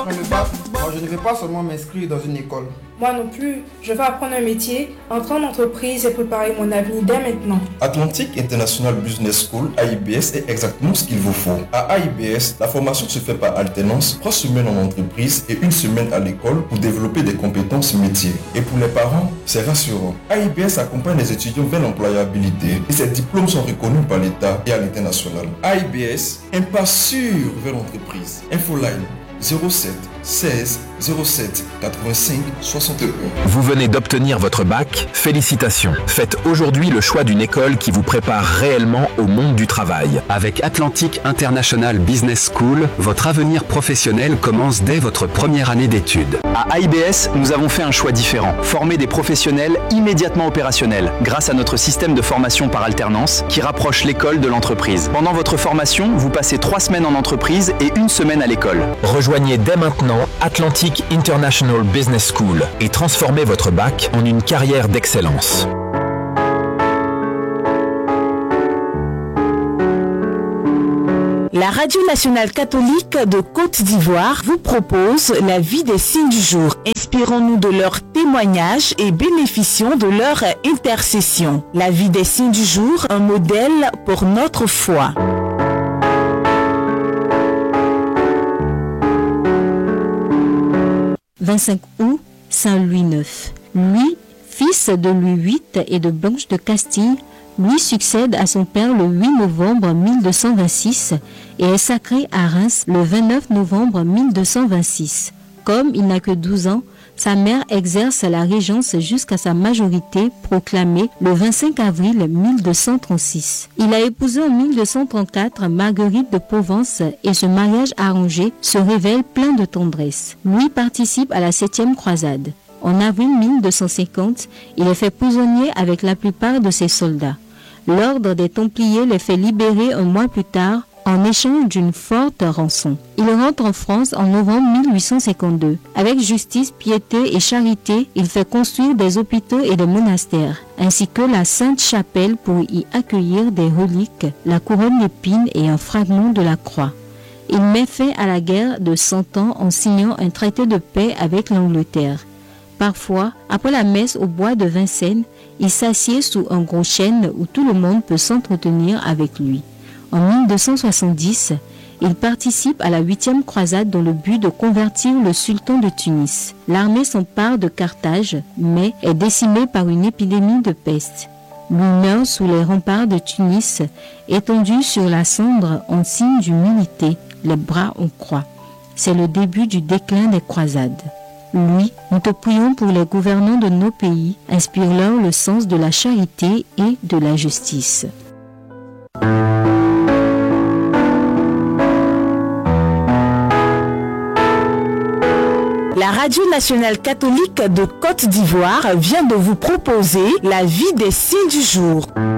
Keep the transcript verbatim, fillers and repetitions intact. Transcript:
Après le bac, moi je ne vais pas seulement m'inscrire dans une école. Moi non plus, je vais apprendre un métier, entrer en entreprise et préparer mon avenir dès maintenant. Atlantic International Business School, A I B S, est exactement ce qu'il vous faut. À A I B S, la formation se fait par alternance, trois semaines en entreprise et une semaine à l'école pour développer des compétences métiers. Et pour les parents, c'est rassurant. A I B S accompagne les étudiants vers l'employabilité et ses diplômes sont reconnus par l'État et à l'international. A I B S, un pas sûr vers l'entreprise. Infoline zéro sept seize zéro sept quatre-vingt-cinq soixante et un. Vous venez d'obtenir votre bac, félicitations. Faites aujourd'hui le choix d'une école qui vous prépare réellement au monde du travail. Avec Atlantic International Business School, votre avenir professionnel commence dès votre première année d'études. À A I B S, nous avons fait un choix différent. Former des professionnels immédiatement opérationnels grâce à notre système de formation par alternance qui rapproche l'école de l'entreprise. Pendant votre formation, vous passez trois semaines en entreprise et une semaine à l'école. Rejoignez dès maintenant Atlantic International Business School et transformez votre bac en une carrière d'excellence. La Radio nationale catholique de Côte d'Ivoire vous propose la vie des signes du jour. Inspirons-nous de leurs témoignages et bénéficions de leur intercession. La vie des signes du jour, un modèle pour notre foi. vingt-cinq août, Saint Louis neuf. Louis, fils de Louis huit et de Blanche de Castille, lui succède à son père le huit novembre mille deux cent vingt-six et est sacré à Reims le vingt-neuf novembre mille deux cent vingt-six. Comme il n'a que douze ans, sa mère exerce la régence jusqu'à sa majorité proclamée le vingt-cinq avril mille deux cent trente-six. Il a épousé en mille deux cent trente-quatre Marguerite de Provence et ce mariage arrangé se révèle plein de tendresse. Louis participe à la septième croisade. En avril mille deux cent cinquante, il est fait prisonnier avec la plupart de ses soldats. L'ordre des Templiers les fait libérer un mois plus tard en échange d'une forte rançon. Il rentre en France en novembre mille huit cent cinquante-deux. Avec justice, piété et charité, il fait construire des hôpitaux et des monastères, ainsi que la Sainte Chapelle pour y accueillir des reliques, la couronne d'épines et un fragment de la croix. Il met fin à la guerre de Cent Ans en signant un traité de paix avec l'Angleterre. Parfois, après la messe au bois de Vincennes, il s'assied sous un gros chêne où tout le monde peut s'entretenir avec lui. En mille deux cent soixante-dix, il participe à la huitième croisade dans le but de convertir le sultan de Tunis. L'armée s'empare de Carthage, mais est décimée par une épidémie de peste. Lui meurt sous les remparts de Tunis, étendu sur la cendre en signe d'humilité, les bras en croix. C'est le début du déclin des croisades. Lui, nous te prions pour les gouvernants de nos pays, inspire-leur le sens de la charité et de la justice. La Radio nationale catholique de Côte d'Ivoire vient de vous proposer la vie des signes du jour.